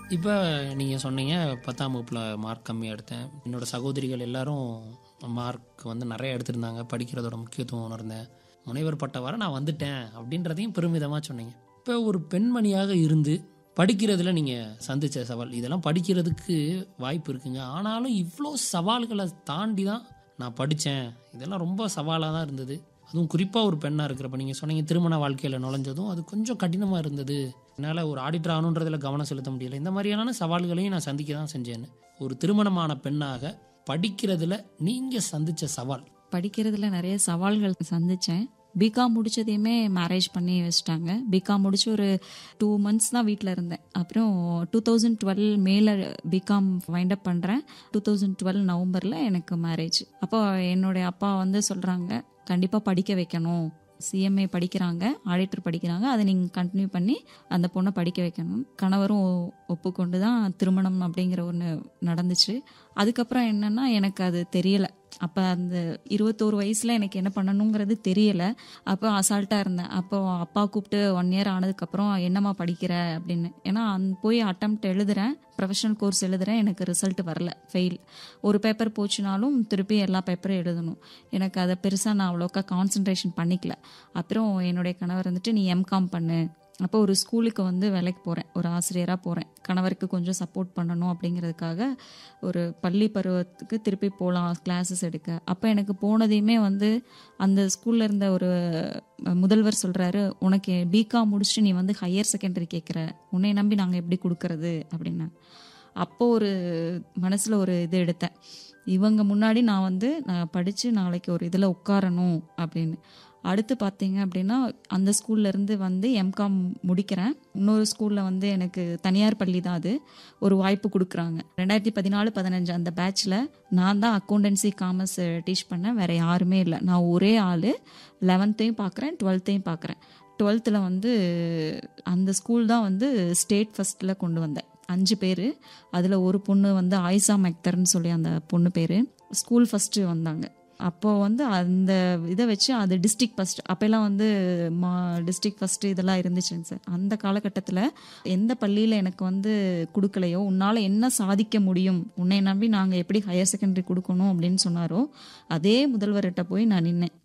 இப்போ நீங்கள் சொன்னீங்க 10ஆம் வகுப்பில் மார்க் கம்மியாக எடுத்தேன். என்னோடய சகோதரிகள் எல்லாரும் மார்க் வந்து நிறைய எடுத்திருந்தாங்க. படிக்கிறதோட முக்கியத்துவம் உணர்ந்தேன். முனைவர் பட்டம் வர நான் வந்துட்டேன் அப்படின்றதையும் பெருமிதமாக சொன்னீங்க. இப்போ ஒரு பெண்மணியாக இருந்து படிக்கிறதுல நீங்கள் சந்தித்த சவால், இதெல்லாம் படிக்கிறதுக்கு வாய்ப்பு இருக்குங்க, ஆனாலும் இவ்வளோ சவால்களை தாண்டி தான் நான் படித்தேன், இதெல்லாம் ரொம்ப சவாலாக தான் இருந்தது. அதுவும் குறிப்பாக ஒரு பெண்ணாக இருக்கிறப்ப நீங்கள் சொன்னீங்க திருமண வாழ்க்கையில் நுழைஞ்சதும் அது கொஞ்சம் கடினமாக இருந்தது, என்னால் ஒரு ஆடிட்டர் ஆகணுன்றதில் கவனம் செலுத்த முடியலை, இந்த மாதிரியான சவால்களையும் நான் சந்திக்க தான் செஞ்சேன்னு. ஒரு திருமணமான பெண்ணாக படிக்கிறதுல நீங்கள் சந்தித்த சவால்? படிக்கிறதுல நிறைய சவால்கள் சந்தித்தேன். பிகாம் முடிச்சதையுமே மேரேஜ் பண்ணி வச்சுட்டாங்க. பிகாம் முடிச்சு ஒரு 2 months தான் வீட்டில் இருந்தேன். அப்புறம் 2012 மேலே பிகாம் வைண்ட் அப் பண்ணுறேன். 2012 நவம்பரில் எனக்கு மேரேஜ். அப்போ என்னுடைய அப்பா வந்து சொல்கிறாங்க, கண்டிப்பாக படிக்க வைக்கணும், சிஎம்ஏ படிக்கிறாங்க, ஆடிட்டர் படிக்கிறாங்க, அதை நீங்கள் கண்டினியூ பண்ணி அந்த பொண்ணை படிக்க வைக்கணும். கணவரும் ஒப்புக்கொண்டு தான் திருமணம் அப்படிங்கிற ஒன்று நடந்துச்சு. அதுக்கப்புறம் என்னென்னா எனக்கு அது தெரியலை. அப்போ அந்த 21 வயசில் எனக்கு என்ன பண்ணணுங்கிறது தெரியலை. அப்போ அசால்ட்டாக இருந்தேன். அப்போ அப்பா கூப்பிட்டு 1 year ஆனதுக்கப்புறம் என்னம்மா படிக்கிற அப்படின்னு. ஏன்னா போய் அட்டெம்ப்ட் எழுதுகிறேன், ப்ரொஃபஷனல் கோர்ஸ் எழுதுகிறேன், எனக்கு ரிசல்ட் வரல, ஃபெயில். ஒரு பேப்பர் போச்சுனாலும் திருப்பி எல்லா பேப்பரும் எழுதணும். எனக்கு அதை பெருசாக நான் அவ்வளோக்கா கான்சன்ட்ரேஷன் பண்ணிக்கல. அப்புறம் என்னுடைய கணவர் வந்துட்டு நீ எம்காம் பண்ணு. அப்போ ஒரு ஸ்கூலுக்கு வந்து வேலைக்கு போகிறேன், ஒரு ஆசிரியராக போகிறேன். கணவருக்கு கொஞ்சம் சப்போர்ட் பண்ணணும் அப்படிங்கிறதுக்காக ஒரு பள்ளி பருவத்துக்கு திருப்பி போகலாம் கிளாஸஸ் எடுக்க. அப்போ எனக்கு போனதையுமே வந்து அந்த ஸ்கூலில் இருந்த ஒரு முதல்வர் சொல்கிறாரு, உனக்கு பிகாம் முடிச்சுட்டு நீ வந்து ஹையர் செகண்டரி கேட்குற, உன்னை நம்பி நாங்கள் எப்படி கொடுக்கறது அப்படின்னு. அப்போ ஒரு மனசில் ஒரு இது எடுத்தேன், இவங்க முன்னாடி நான் படித்து நாளைக்கு ஒரு இதில் உட்காரணும் அப்படின்னு. அடுத்து பார்த்தீங்க அப்படின்னா அந்த ஸ்கூல்லேருந்து வந்து எம்காம் முடிக்கிறேன். இன்னொரு ஸ்கூலில் வந்து எனக்கு தனியார் பள்ளி தான், அது ஒரு வாய்ப்பு கொடுக்குறாங்க. 2014-15 அந்த பேட்சில் நான் தான் அக்கௌண்டன்சி காமர்ஸ் டீச் பண்ணேன், வேறு யாருமே இல்லை. நான் ஒரே ஆள். 11th பார்க்குறேன், 12th பார்க்குறேன். 12th வந்து அந்த ஸ்கூல் தான் வந்து ஸ்டேட் ஃபஸ்ட்டில் கொண்டு வந்தேன். 5 பேர், அதில் ஒரு பொண்ணு வந்து ஆயிஷா மெக்தர்ன்னு சொல்லி அந்த பொண்ணு பேர் ஸ்கூல் ஃபஸ்ட்டு வந்தாங்க. அப்போது வந்து அந்த இதை வச்சு அது டிஸ்ட்ரிக்ட் ஃபஸ்ட், அப்போல்லாம் வந்து டிஸ்ட்ரிக்ட் ஃபஸ்ட்டு இதெல்லாம் இருந்துச்சுங்க சார். அந்த காலகட்டத்தில் எந்த பள்ளியில் எனக்கு வந்து கொடுக்கலையோ, உன்னால் என்ன சாதிக்க முடியும், உன்னை நம்பி நாங்கள் எப்படி ஹையர் செகண்டரி கொடுக்கணும் அப்படின்னு சொன்னாரோ, அதே முதல்வர்கிட்ட போய் நான் நின்னேன்.